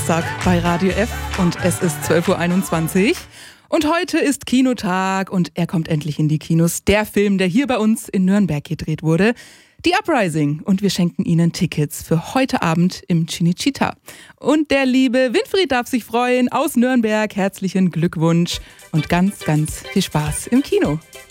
Samstag bei Radio F und es ist 12.21 Uhr. Und heute ist Kinotag und er kommt endlich in die Kinos. Der Film, der hier bei uns in Nürnberg gedreht wurde, The Uprising. Und wir schenken Ihnen Tickets für heute Abend im Cinecittà. Und der liebe Winfried darf sich freuen aus Nürnberg. Herzlichen Glückwunsch und ganz, ganz viel Spaß im Kino.